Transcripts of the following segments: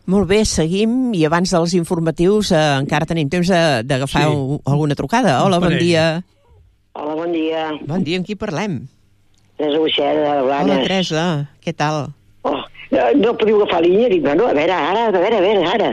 Molt bé, seguim, i abans dels informatius encara tenim temps d'agafar alguna trucada. Hola, bon dia. Hola, bon dia. Bon dia, amb qui parlem? Teresa Buixeda, de Blanes. Hola, Teresa, què tal? Oh, no podeu agafar línia, dic, bueno, a veure, ara.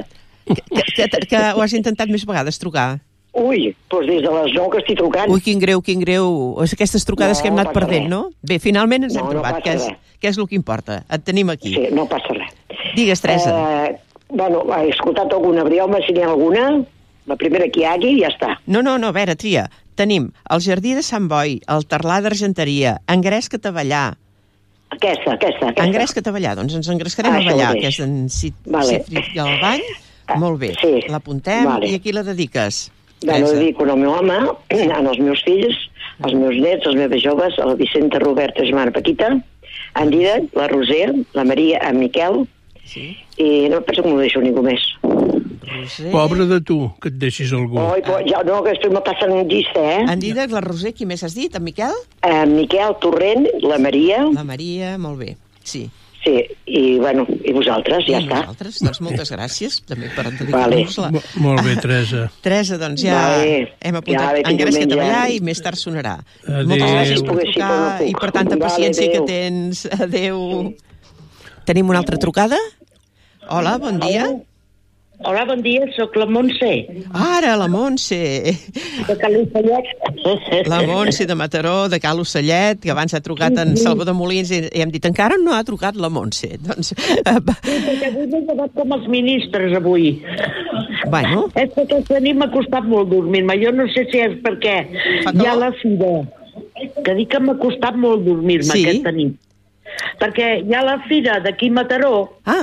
Que ho has intentat més vegades trucar? Ui, doncs des de les 9 que estic trucant. Ui, quin greu. Aquestes trucades que hem anat perdent, no? Bé, finalment ens hem trobat, que és el que importa. Et tenim aquí. Sí, no passa res. Digues, Teresa. Bueno, he escoltat alguna brioma, si n'hi ha alguna. La primera que hi hagi, ja està. No, a veure, tria. Tenim el Jardí de Sant Boi, el Tarlà d'Argenteria, Engresca Tavellà. Aquesta. Engresca Tavellà, doncs ens engrescarem a Tavellà, que és en Cifrit Galvany. Molt bé, l'apuntem, i a qui la dediques? Bueno, dedico al meu home, als meus fills, als meus nets, als meus joves, a la Vicenta, Roberta, germana Paquita, en Dídac, la Roser, la Maria, en Miquel, i no penso que m'ho deixo ningú més. Roser... Pobre de tu, que et deixis algú. Ja no, que després me passen llista, En Dídac, la Roser, qui més has dit? En Miquel? En Miquel, Torrent, la Maria. La Maria, molt bé, sí. Sí, i bueno, i vosaltres, ja està. Nosaltres, doncs moltes gràcies també per dedicar-nos-la. Molt bé, Teresa. Teresa, doncs ja hem apuntat Engresca Tavellà i més tard sonarà. Moltes gràcies per trucar i per tanta paciència que tens. Adéu. Tenim una altra trucada? Hola, bon dia. Hola, bon dia, sóc la Montse. Ara, la Montse. De Cal Ocellet. La Montse de Mataró, de Cal Ocellet, que abans ha trucat en Salvador Molins i hem dit, encara no ha trucat la Montse. Doncs... Sí, perquè avui m'he quedat com els ministres, avui. Bueno. És que aquest nit m'ha costat molt dormir-me. Jo no sé si és perquè hi ha la fira. Que dic que m'ha costat molt dormir-me aquesta nit. Perquè hi ha la fira d'aquí a Mataró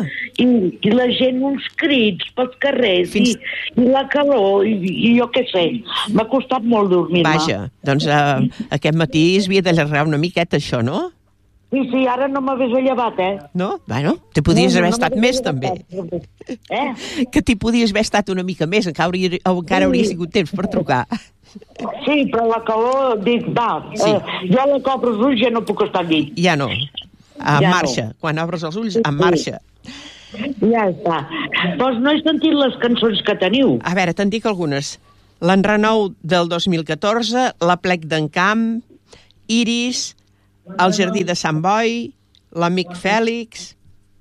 i la gent uns crits pels carrers i la calor i jo què sé, m'ha costat molt dormir-me. Vaja, doncs aquest matí es havia d'allargar una miqueta això, no? Sí, ara no m'hagués llevat, No? Bueno, te podies haver estat més també. Que t'hi podies haver estat una mica més, encara hauries tingut temps per trucar. Sí, però la calor, dic, jo la cobro els ulls ja no puc estar allí. Ja no. En marxa. Quan obres els ulls, en marxa. Ja està. Doncs no he sentit les cançons que teniu. A veure, te'n dic algunes. L'Enrenou del 2014, l'Aplec d'en Camp, Iris, el Jardí de Sant Boi, l'Amic Fèlix...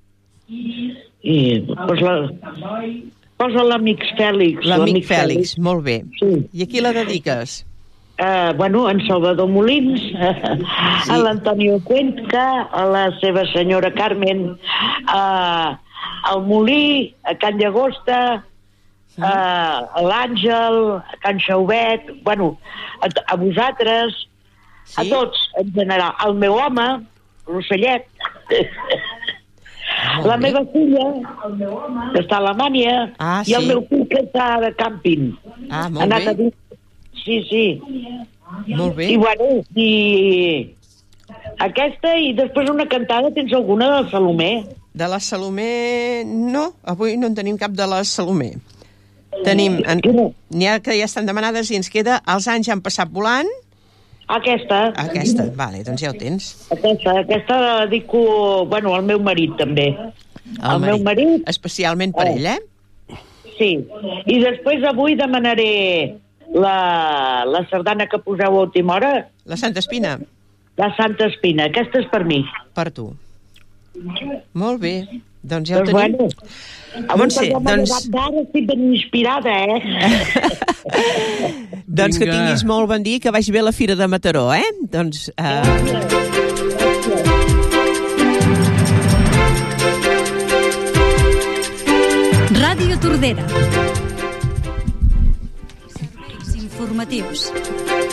Posa l'Amic Fèlix. L'Amic Fèlix, molt bé. I a qui la dediques? En Salvador Molins, a l'Antonio Cuenca, a la seva senyora Carmen, al Molí, a Can Llagosta, a l'Àngel, a Can Xauvet, a vosaltres, a tots, en general. Al meu home, l'Ocellet, la meva filla, que està a Alemanya, i el meu fill, que està de càmping. Molt bé. Sí. Molt bé. I aquesta, i després una cantada, tens alguna de la Salomé? De la Salomé, no. Avui no en tenim cap de la Salomé. Tenim, n'hi ha que ja estan demanades i ens queda Els anys han passat volant. Aquesta, vale, doncs ja ho tens. Aquesta la dedico, al meu marit també. El meu marit. Especialment per ell, Sí. I després avui demanaré la sardana que poseu a última hora. La Santa Espina. La Santa Espina, aquesta és per mi. Per tu. Molt bé, doncs ja ho tenim. Montse, doncs... Ara estic ben inspirada, Doncs que tinguis molt bon dia, que vagi bé a la Fira de Mataró, Doncs... Ràdio Tordera. Informatius.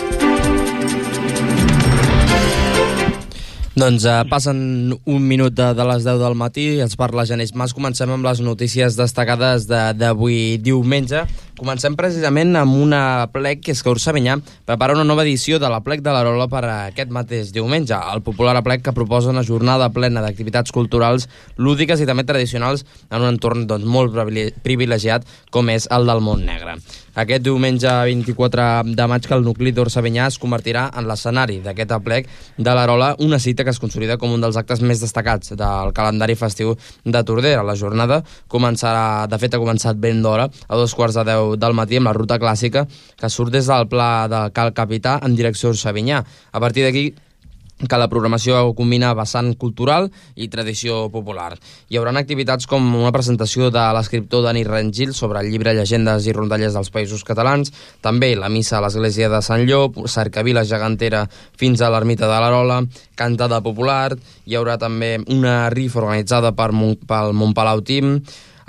Doncs passen un minut de les 10 del matí, ens parla Genís Mas. Comencem amb les notícies destacades d'avui diumenge. Comencem precisament amb una plec que és que Ursavinyà prepara una nova edició de la plec de l'Arola per a aquest mateix diumenge. El popular plec que proposa una jornada plena d'activitats culturals, lúdiques i també tradicionals en un entorn molt privilegiat com és el del Montnegre. Aquest diumenge 24 de maig que el nucli d'Ursavinyà es convertirà en l'escenari d'aquest aplec de l'Arola, una cita que es consolida com un dels actes més destacats del calendari festiu de Tordera. La jornada començarà, de fet ha començat ben d'hora, a 2:15 del matí, amb la ruta clàssica que surt des del Pla de Cal Capità en direcció a Orxavinyà. A partir d'aquí que la programació combina vessant cultural i tradició popular. Hi haurà activitats com una presentació de l'escriptor Dani Rengil sobre el llibre Llegendes i rondalles dels Països Catalans, també la missa a l'església de Sant Llop, cercavila gegantera fins a l'ermita de l'Arola, cantada popular, hi haurà també una rifa organitzada pel Montpalau Team,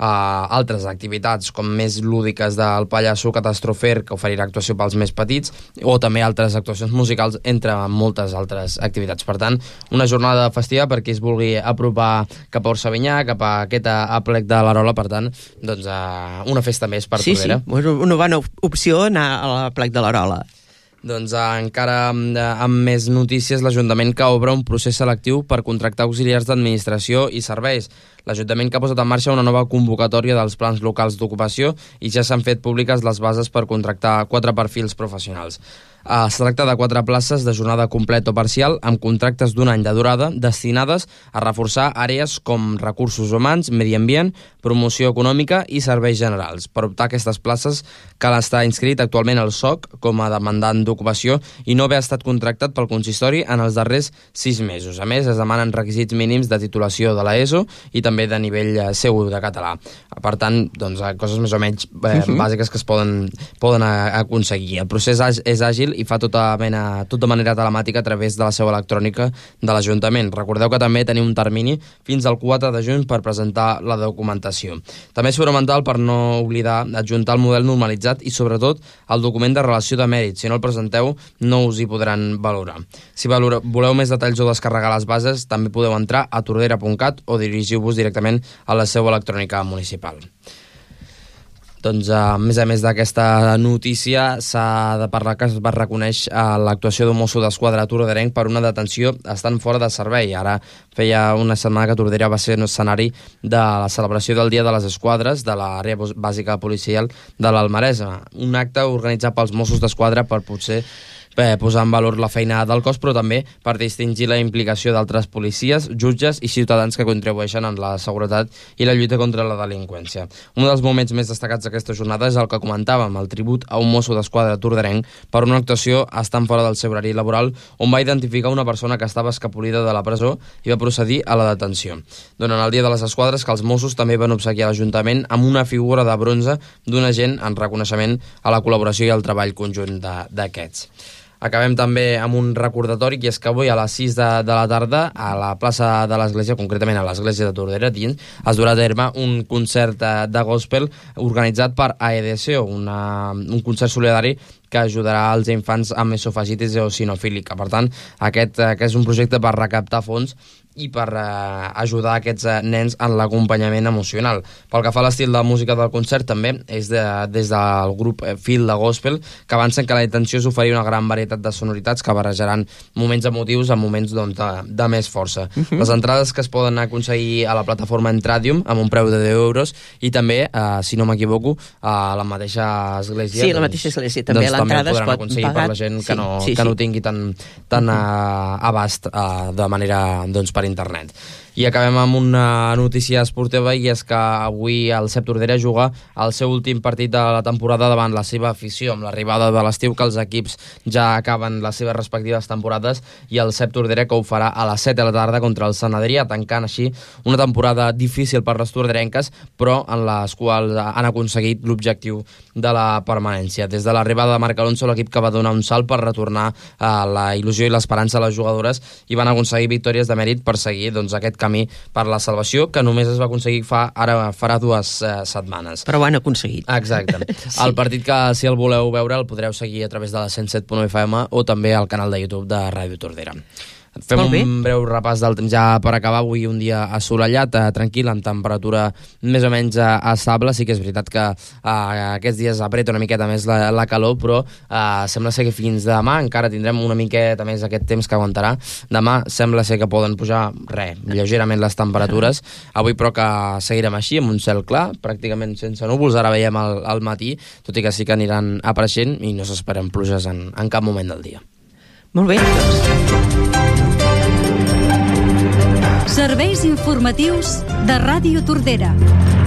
altres activitats com més lúdiques del pallasso Catastrofer, que oferirà actuació pels més petits, o també altres actuacions musicals, entre moltes altres activitats. Per tant, una jornada festiva per qui es vulgui apropar cap a Orxavinyà, cap a aquest aplec de l'Arola. Per tant, doncs, una festa més per Tordera. Sí, una bona opció anar a l'aplec de l'Arola. Doncs encara amb més notícies, l'Ajuntament que obre un procés selectiu per contractar auxiliars d'administració i serveis. L'Ajuntament que ha posat en marxa una nova convocatòria dels plans locals d'ocupació i ja s'han fet públiques les bases per contractar 4 perfils professionals. Es tracta de 4 places de jornada completa o parcial amb contractes d'1 any de durada destinades a reforçar àrees com recursos humans, medi ambient, promoció econòmica i serveis generals. Per optar a aquestes places cal estar inscrit actualment al SOC com a demandant d'ocupació i no haver estat contractat pel consistori en els darrers 6 mesos. A més, es demanen requisits mínims de titulació de l'ESO i també de nivell C1 de català. Per tant, doncs, coses més o menys bàsiques que es poden aconseguir. El procés és àgil i fa tot de manera telemàtica a través de la seu electrònica de l'Ajuntament. Recordeu que també tenim un termini fins al 4 de juny per presentar la documentació. També és fonamental, per no oblidar, adjuntar el model normalitzat i sobretot el document de relació de mèrit. Si no el presenteu, no us hi podran valorar. Si voleu més detalls o descarregar les bases, també podeu entrar a tordera.cat o dirigiu-vos directament a la seu electrònica municipal. Doncs, a més d'aquesta notícia, s'ha de parlar que es va reconèixer l'actuació d'un mosso d'esquadra torderenc per una detenció estant fora de servei. Ara feia una setmana que Tordera va ser escenari de la celebració del Dia de les Esquadres de l'àrea bàsica policial de l'Almaresa. Un acte organitzat pels Mossos d'Esquadra per potser posar en valor la feina del cos, però també per distingir la implicació d'altres policies, jutges i ciutadans que contribueixen en la seguretat i la lluita contra la delinqüència. Un dels moments més destacats d'aquesta jornada és el que comentàvem, el tribut a un mosso d'esquadra torderenc per una actuació estant fora del seu horari laboral, on va identificar una persona que estava escapolida de la presó i va procedir a la detenció. Durant el Dia de les Esquadres, que els Mossos també van obsequiar l'Ajuntament amb una figura de bronze d'un agent en reconeixement a la col·laboració i al treball conjunt d'aquests. Acabem també amb un recordatori, i és que avui a les 6 de la tarda a la plaça de l'Església, concretament a l'Església de Tordera, es durà a terme un concert de gospel organitzat per AEDSO, un concert solidari que ajudarà als infants amb esofagitis eosinofílica. Per tant, aquest és un projecte per recaptar fons i per ajudar aquests nens en l'acompanyament emocional. Pel que fa a l'estil de música del concert, també és des del grup Fil de Gospel, que avancen que la intenció és oferir una gran varietat de sonoritats que barrejaran moments emotius amb moments de més força. Les entrades que es poden aconseguir a la plataforma Entradium amb un preu de 10 euros i també, si no m'equivoco, a la mateixa església. Sí, la mateixa església. També l'entrada es pot aconseguir per la gent que no tingui tant abast de manera per internet. I acabem amb una notícia esportiva, i és que avui el CEP Tordera juga el seu últim partit de la temporada davant la seva afició, amb l'arribada de l'estiu, que els equips ja acaben les seves respectives temporades, i el CEP Tordera que ho farà a les 7 de la tarda contra el Sant Adrià, tancant així una temporada difícil per les torderenques, però en les quals han aconseguit l'objectiu de la permanència. Des de l'arribada de Marc Alonso, l'equip que va donar un salt per retornar a la il·lusió i l'esperança a les jugadores, i van aconseguir victòries de mèrit per seguir aquest camí per la salvació, que només es va aconseguir farà 2 setmanes. Però ho han aconseguit. Exacte. Sí. El partit, que si el voleu veure, el podreu seguir a través de la 107.1 FM o també al canal de YouTube de Ràdio Tordera. Fem un breu repàs del temps ja per acabar. Avui un dia assolellat, tranquil, amb temperatura més o menys estable. Sí que és veritat que aquests dies apreta una miqueta més la calor, però sembla ser que fins demà encara tindrem una miqueta més aquest temps que aguantarà. Demà sembla ser que poden pujar lleugerament les temperatures. Avui però que seguirem així, amb un cel clar, pràcticament sense núvols. Ara veiem al matí, tot i que sí que aniran apareixent, i no s'esperen pluges en cap moment del dia. Molt bé, doncs. Serveis informatius de Ràdio Tordera.